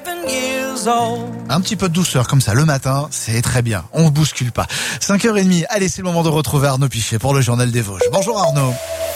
Un petit peu de douceur comme ça le matin, c'est très bien. On ne bouscule pas. 5h30, allez, c'est le moment de retrouver Arnaud Pichet pour le Journal des Vosges. Bonjour Arnaud.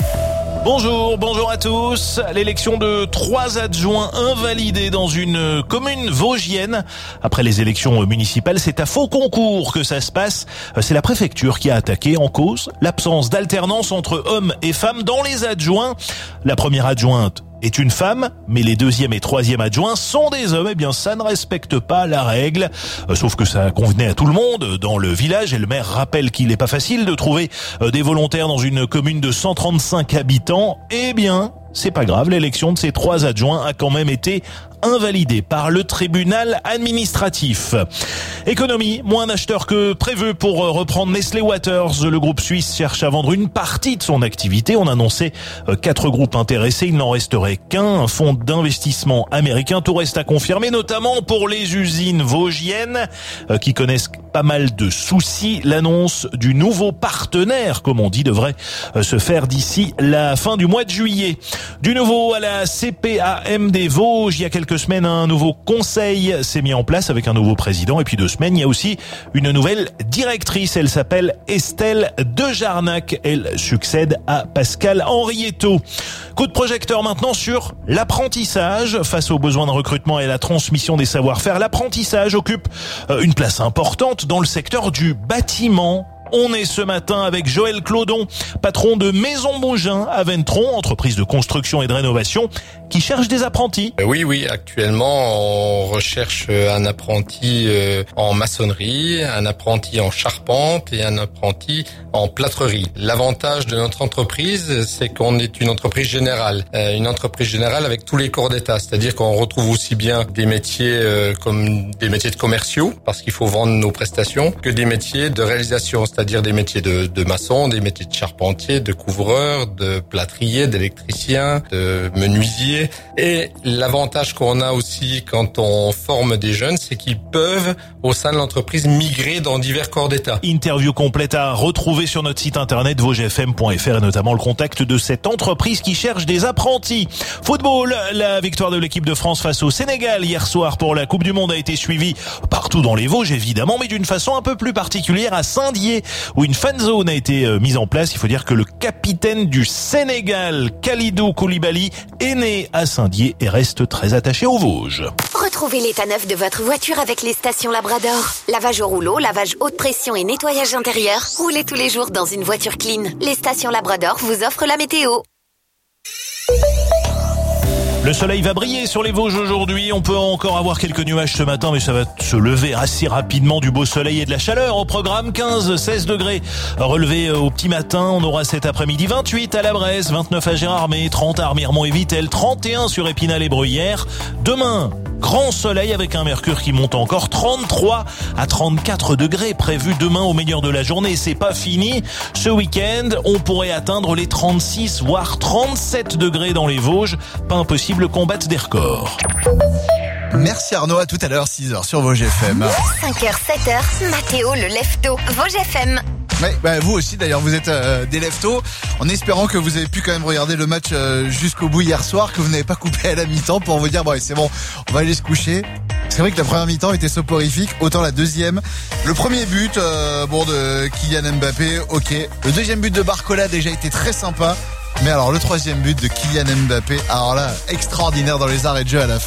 Bonjour à tous. L'élection de 3 adjoints invalidés dans une commune vosgienne. Après les élections municipales, c'est à Fauconcourt que ça se passe. C'est la préfecture qui a attaqué, en cause l'absence d'alternance entre hommes et femmes dans les adjoints. La première adjointe est une femme, mais les deuxième et troisième adjoints sont des hommes. Eh bien, ça ne respecte pas la règle. Sauf que ça convenait à tout le monde dans le village. Et le maire rappelle qu'il n'est pas facile de trouver des volontaires dans une commune de 135 habitants. Eh bien, c'est pas grave, l'élection de ces 3 adjoints a quand même été invalidée par le tribunal administratif. Économie, moins d'acheteurs que prévu pour reprendre Nestlé Waters. Le groupe suisse cherche à vendre une partie de son activité. On annonçait 4 groupes intéressés, il n'en resterait qu'un, un fonds d'investissement américain. Tout reste à confirmer, notamment pour les usines vosgiennes qui connaissent pas mal de soucis. L'annonce du nouveau partenaire, comme on dit, devrait se faire d'ici la fin du mois de juillet. Du nouveau à la CPAM des Vosges, il y a quelques semaines, un nouveau conseil s'est mis en place avec un nouveau président. Et puis 2 semaines, il y a aussi une nouvelle directrice. Elle s'appelle Estelle Dejarnac. Elle succède à Pascal Henrietto. Coup de projecteur maintenant sur l'apprentissage. Face aux besoins de recrutement et à la transmission des savoir-faire, l'apprentissage occupe une place importante dans le secteur du bâtiment. On est ce matin avec Joël Clodon, patron de Maison Mougin à Ventron, entreprise de construction et de rénovation, qui cherche des apprentis. Oui, actuellement on recherche un apprenti en maçonnerie, un apprenti en charpente et un apprenti en plâtrerie. L'avantage de notre entreprise, c'est qu'on est une entreprise générale avec tous les corps d'État, c'est-à-dire qu'on retrouve aussi bien des métiers comme des métiers de commerciaux, parce qu'il faut vendre nos prestations, que des métiers de réalisation, c'est-à-dire des métiers de maçon, des métiers de charpentier, de couvreur, de plâtrier, d'électricien, de menuisier. Et l'avantage qu'on a aussi quand on forme des jeunes, c'est qu'ils peuvent, au sein de l'entreprise, migrer dans divers corps d'État. Interview complète à retrouver sur notre site internet vosgefm.fr et notamment le contact de cette entreprise qui cherche des apprentis. Football, la victoire de l'équipe de France face au Sénégal hier soir pour la Coupe du Monde a été suivie partout dans les Vosges évidemment, mais d'une façon un peu plus particulière à Saint-Dié où une fan zone a été mise en place. Il faut dire que le capitaine du Sénégal, Kalidou Koulibaly, est né à Saint-Dié et reste très attaché aux Vosges. Retrouvez l'état neuf de votre voiture avec les stations Labrador. Lavage au rouleau, lavage haute pression et nettoyage intérieur. Roulez tous les jours dans une voiture clean. Les stations Labrador vous offrent la météo. Le soleil va briller sur les Vosges aujourd'hui. On peut encore avoir quelques nuages ce matin, mais ça va se lever assez rapidement. Du beau soleil et de la chaleur au programme. 15-16 degrés relevés au petit matin. On aura cet après-midi 28 à la Bresse, 29 à Gérardmer, 30 à Armiremont et Vittel, 31 sur Épinal et Bruyères. Demain, grand soleil avec un mercure qui monte encore, 33 à 34 degrés prévus demain au meilleur de la journée. C'est pas fini. Ce week-end, on pourrait atteindre les 36 voire 37 degrés dans les Vosges. Pas impossible de combattre des records. Merci Arnaud, à tout à l'heure, 6h sur Vosges FM. 5h, 7h, Mathéo le lefto, Vosges FM. Ouais, vous aussi d'ailleurs, vous êtes des leftos, en espérant que vous avez pu quand même regarder le match jusqu'au bout hier soir, que vous n'avez pas coupé à la mi-temps pour vous dire bon c'est bon, on va aller se coucher. C'est vrai que la première mi-temps était soporifique, autant la deuxième. Le premier but de Kylian Mbappé, ok. Le deuxième but de Barcola a déjà été très sympa. Mais alors le troisième but de Kylian Mbappé, alors là, extraordinaire dans les arrêts de jeu à la fin.